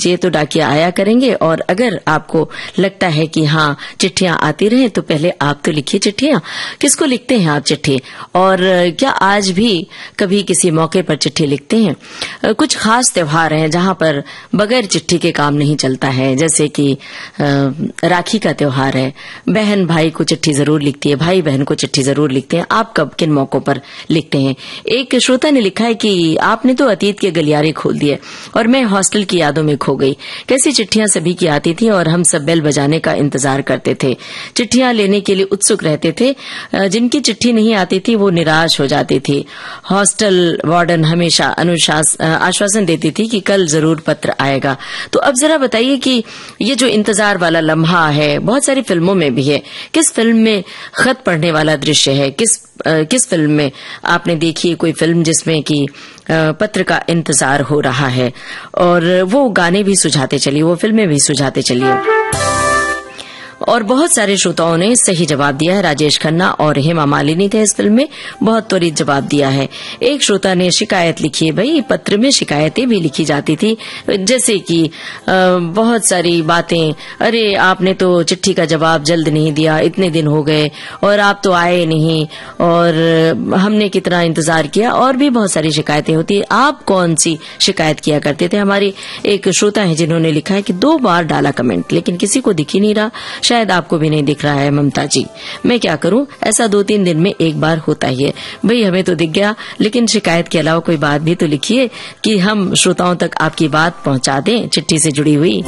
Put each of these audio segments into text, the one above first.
कीजिए तो डाकिया आया करेंगे, और अगर आपको लगता है कि हाँ चिट्ठियां आती रहें तो पहले आप तो लिखिए चिट्ठियां। किसको लिखते हैं आप चिट्ठी, और क्या आज भी कभी किसी मौके पर चिट्ठी लिखते हैं? कुछ खास त्योहार हैं जहां पर बगैर चिट्ठी के काम नहीं चलता है, जैसे कि राखी का त्योहार है, बहन भाई को चिट्ठी जरूर लिखती है, भाई बहन को चिट्ठी जरूर लिखते हैं। आप कब किन मौकों पर लिखते हैं? एक श्रोता ने लिखा है कि आपने तो अतीत के गलियारे खोल दिए और मैं हॉस्टल की यादों में खो गई। कैसी चिट्ठियां सभी की आती थी और हम सब बेल बजाने का इंतजार करते थे, चिट्ठियां लेने के लिए उत्सुक रहते थे। जिनकी चिट्ठी नहीं आती थी वो निराश हो जाती थी। हॉस्टल वार्डन हमेशा आश्वासन देती थी कि कल जरूर पत्र आएगा। तो अब जरा बताइए कि ये जो इंतजार वाला लम्हा है, बहुत सारी फिल्मों में भी है, किस फिल्म में खत पढ़ने वाला दृश्य है? किस फिल्म में आपने देखी कोई फिल्म जिसमें कि पत्र का इंतजार हो रहा है? और वो गाने भी सुझाते चलिए, वो फिल्में भी सुझाते चलिए। और बहुत सारे श्रोताओं ने सही जवाब दिया है। राजेश खन्ना और हेमा मालिनी थे इस फिल्म में, बहुत त्वरित जवाब दिया है। एक श्रोता ने शिकायत लिखी है, भाई पत्र में शिकायतें भी लिखी जाती थी, जैसे कि बहुत सारी बातें, अरे आपने तो चिट्ठी का जवाब जल्द नहीं दिया, इतने दिन हो गए और आप तो आए नहीं, और हमने कितना इंतजार किया, और भी बहुत सारी शिकायतें होती है। आप कौन सी शिकायत किया करते थे? हमारी एक श्रोता है जिन्होंने लिखा है कि 2 बार डाला कमेंट लेकिन किसी को दिख ही नहीं रहा, शायद आपको भी नहीं दिख रहा है ममता जी। मैं क्या करूं, ऐसा 2-3 दिन में एक बार होता ही है। भाई हमें तो दिख गया, लेकिन शिकायत के अलावा कोई बात भी तो लिखिए कि हम श्रोताओं तक आपकी बात पहुंचा दें चिट्ठी से जुड़ी हुई।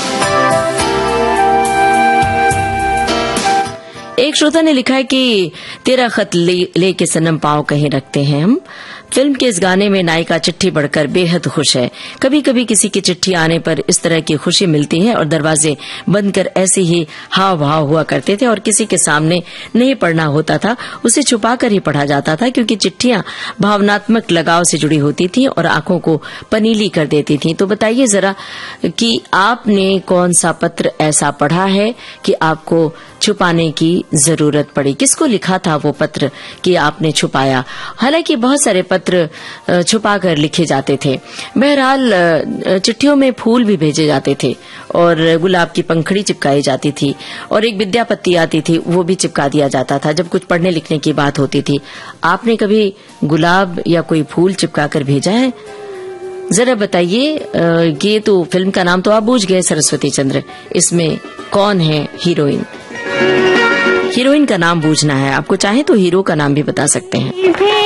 एक श्रोता ने लिखा है कि तेरा खत ले के सनम पांव कहीं रखते हैं हम। फिल्म के इस गाने में नायिका चिट्ठी पढ़कर बेहद खुश है। कभी कभी किसी की चिट्ठी आने पर इस तरह की खुशी मिलती है और दरवाजे बंद कर ऐसे ही हाव भाव हुआ करते थे, और किसी के सामने नहीं पढ़ना होता था, उसे छुपाकर ही पढ़ा जाता था, क्योंकि चिट्ठियां भावनात्मक लगाव से जुड़ी होती थी और आंखों को पनीली कर देती थी। तो बताइए जरा कि आपने कौन सा पत्र ऐसा पढ़ा है कि आपको छुपाने की जरूरत पड़ी? किसको लिखा था वो पत्र कि आपने छुपाया? हालांकि बहुत सारे पत्र छुपाकर लिखे जाते थे। बहरहाल चिट्ठियों में फूल भी भेजे जाते थे और गुलाब की पंखड़ी चिपकाई जाती थी, और एक विद्यापत्ति आती थी वो भी चिपका दिया जाता था जब कुछ पढ़ने लिखने की बात होती थी। आपने कभी गुलाब या कोई फूल चिपका कर भेजा है? जरा बताइए। ये तो फिल्म का नाम तो आप बूझ गए, सरस्वती चंद्र। इसमें कौन है हीरोइन? हीरोइन का नाम बूझना है आपको, चाहे तो हीरो का नाम भी बता सकते हैं।